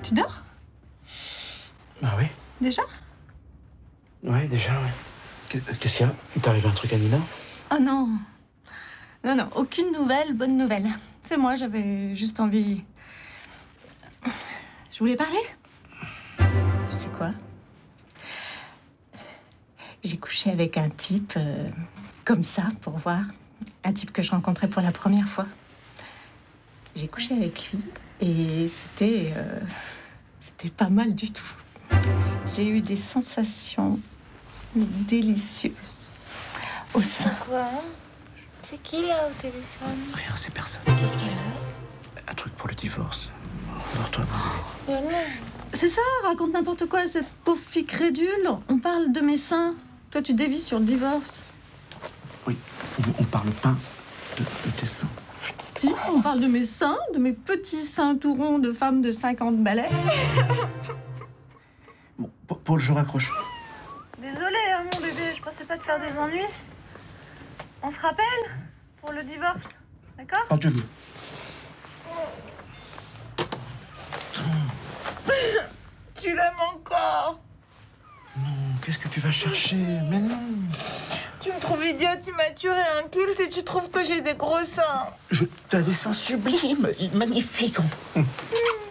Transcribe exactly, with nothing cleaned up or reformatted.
Tu dors? Bah oui. Déjà? Ouais, déjà, ouais. Qu'est-ce qu'il y a? T'es arrivé un truc à Nina? Oh non. Non, non, aucune nouvelle, bonne nouvelle. C'est moi, j'avais juste envie... Je voulais parler. Tu sais quoi? J'ai couché avec un type, euh, comme ça, pour voir. Un type que je rencontrais pour la première fois. J'ai couché avec lui et c'était... Euh, c'était pas mal du tout. J'ai eu des sensations délicieuses au sein. Quoi? C'est qui là au téléphone? Rien, c'est personne. Qu'est-ce qu'elle veut? Un truc pour le divorce. Endors-toi. Oh non. C'est ça, raconte n'importe quoi, cette pauvre fille crédule. On parle de mes seins. Toi, tu dévis sur le divorce. Oui, on, on parle pas de, de tes seins. Si, on parle de mes seins, de mes petits seins tout ronds de femme de cinquante balais. Bon, Paul, je raccroche. Désolée, hein, mon bébé, je pensais pas te faire des ennuis. On se rappelle pour le divorce, d'accord? Quand tu veux. Tu l'aimes encore? Non, qu'est-ce que tu vas chercher? Mais non. Tu me trouves idiote, immature et inculte et tu trouves que j'ai des gros seins. Je... T'as des seins sublimes, magnifiques. Mmh.